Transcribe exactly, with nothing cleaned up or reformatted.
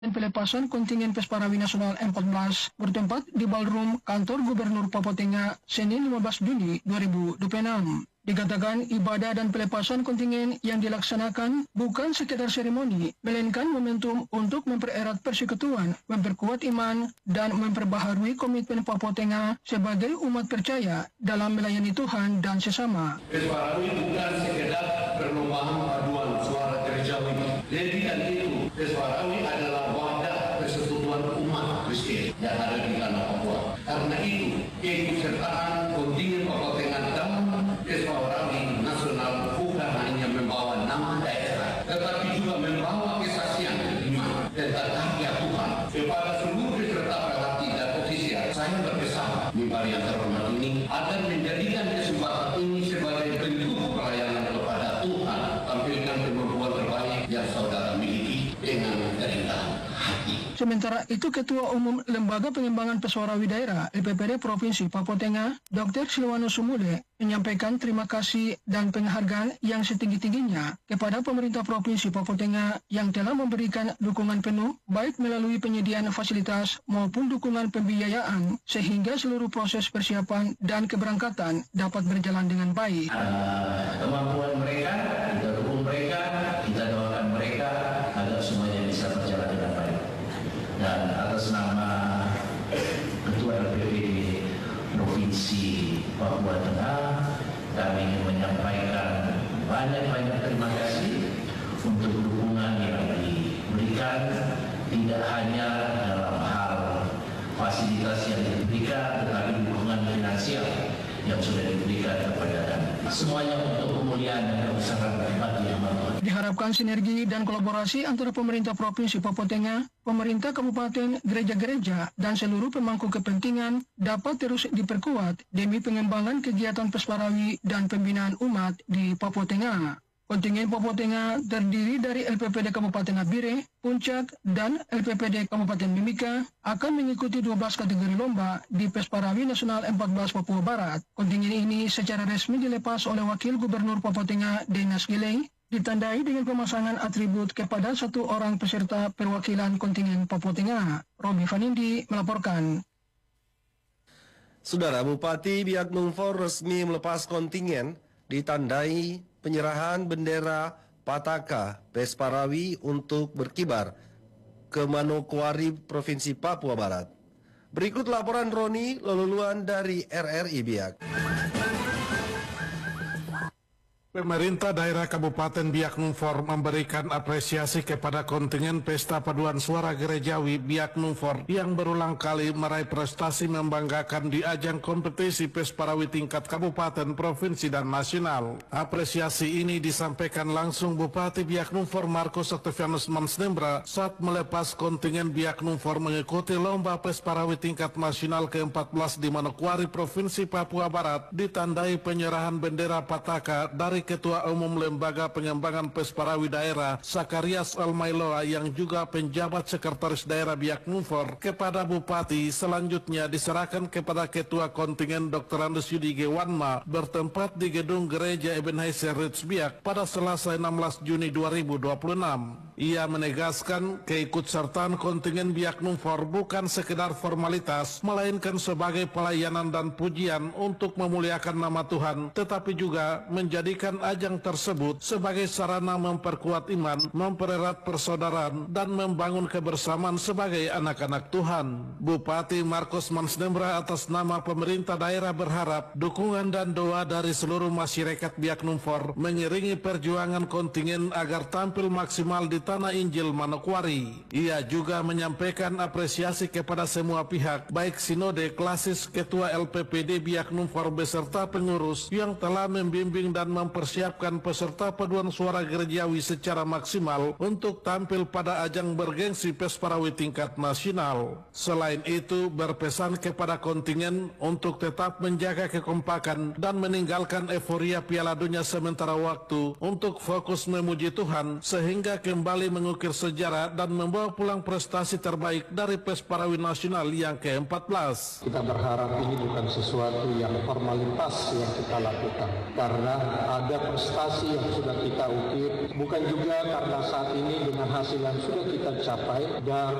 dan pelepasan kontingen Pesparawi Nasional empat belas bertempat di ballroom kantor Gubernur Papua Tengah Senin lima belas Juni dua ribu dua puluh enam. Dikatakan ibadah dan pelepasan kontingen yang dilaksanakan bukan sekedar seremoni, melainkan momentum untuk mempererat persekutuan, memperkuat iman, dan memperbaharui komitmen Papua Tengah sebagai umat percaya dalam melayani Tuhan dan sesama. Pesparawi bukan sekedar perlombaan paduan suara gerejawi. Lebih dari itu, Pesparawi adalah wadah persekutuan umat Kristen yang ada di tanah Papua. Karena itu, keikutsertaan kontingen Papua Tengah dalam Pesparawi Nasional bukan hanya membawa nama daerah, tetapi juga membawa kesaksian iman dan takdir Tuhan kepada seluruh peserta pelatih dan ofisial. Saya berpesan mimbar yang terhormat ini akan menjadikan kesempatan ini sebagai bentuk pelayanan kepada Tuhan, tampilkan kemampuan terbaik yang saudara miliki dengan kerendahan hati. Sementara itu, Ketua Umum Lembaga Pengembangan Pesparawi Daerah L P P D Provinsi Papua Tengah, Doktor Silwanus Sumule, menyampaikan terima kasih dan penghargaan yang setinggi-tingginya kepada pemerintah Provinsi Papua Tengah yang telah memberikan dukungan penuh baik melalui penyediaan fasilitas maupun dukungan pembiayaan sehingga seluruh proses persiapan dan keberangkatan dapat berjalan dengan baik. Uh, kemampuan mereka, kita dukung mereka, kita doakan mereka agar semuanya bisa berjalan dengan baik. Dan atas nama Ketua L P P D Provinsi Papua Tengah, kami ingin menyampaikan banyak-banyak terima kasih untuk dukungan yang diberikan, tidak hanya dalam hal fasilitas yang diberikan, tetapi dukungan finansial yang sudah diberikan kepada kami. Semuanya untuk kemuliaan dan kebesaran bagi Yang Maha Tuhan. Diharapkan sinergi dan kolaborasi antara pemerintah Provinsi Papua Tengah, pemerintah kabupaten, gereja-gereja, dan seluruh pemangku kepentingan dapat terus diperkuat demi pengembangan kegiatan Pesparawi dan pembinaan umat di Papua Tengah. Kontingen Papua Tengah terdiri dari L P P D Kabupaten Abire, Puncak, dan L P P D Kabupaten Mimika akan mengikuti dua belas kategori lomba di Pesparawi Nasional empat belas Papua Barat. Kontingen ini secara resmi dilepas oleh Wakil Gubernur Papua Tengah Denas Gilei, ditandai dengan pemasangan atribut kepada satu orang peserta perwakilan kontingen Papua Tengah. Robi Fanindi melaporkan. Saudara Bupati Biak Numfor resmi melepas kontingen ditandai penyerahan bendera Pataka Pesparawi untuk berkibar ke Manokwari, Provinsi Papua Barat. Berikut laporan Roni Loluluan dari R R I Biak. Pemerintah daerah Kabupaten Biak Numfor memberikan apresiasi kepada kontingen Pesta Paduan Suara Gerejawi Biak Numfor yang berulang kali meraih prestasi membanggakan di ajang kompetisi Pesparawi tingkat kabupaten, provinsi, dan nasional. Apresiasi ini disampaikan langsung Bupati Biak Numfor Markus Octavianus Mansnembra saat melepas kontingen Biak Numfor mengikuti lomba Pesparawi tingkat nasional ke empat belas di Manokwari, Provinsi Papua Barat, ditandai penyerahan bendera Pataka dari Ketua Umum Lembaga Pengembangan Pesparawi Daerah Sakarias Almailoa yang juga penjabat Sekretaris Daerah Biak Numfor kepada Bupati. Selanjutnya diserahkan kepada Ketua Kontingen Doktor Andes Yudi Gewanma bertempat di Gedung Gereja Ebenezer Ritz Biak pada Selasa enam belas Juni dua ribu dua puluh enam. Ia menegaskan keikutsertaan kontingen Biak Numfor bukan sekedar formalitas, melainkan sebagai pelayanan dan pujian untuk memuliakan nama Tuhan, tetapi juga menjadikan ajang tersebut sebagai sarana memperkuat iman, mempererat persaudaraan, dan membangun kebersamaan sebagai anak-anak Tuhan. Bupati Markus Mansnembra atas nama pemerintah daerah berharap dukungan dan doa dari seluruh masyarakat Biak Numfor mengiringi perjuangan kontingen agar tampil maksimal di Tanah Injil Manokwari. Ia juga menyampaikan apresiasi kepada semua pihak, baik Sinode Klasis, Ketua L P P D Biak Numfor beserta pengurus yang telah membimbing dan mempersiapkan peserta paduan suara gerejawi secara maksimal untuk tampil pada ajang bergengsi Pesparawi tingkat nasional. Selain itu, berpesan kepada kontingen untuk tetap menjaga kekompakan dan meninggalkan euforia Piala Dunia sementara waktu untuk fokus memuji Tuhan sehingga kembali kembali mengukir sejarah dan membawa pulang prestasi terbaik dari Pesparawi Nasional yang ke empat belas. Kita berharap ini bukan sesuatu yang formalitas yang kita lakukan, karena ada prestasi yang sudah kita ukir, bukan juga karena saat ini dengan hasil yang sudah kita capai dan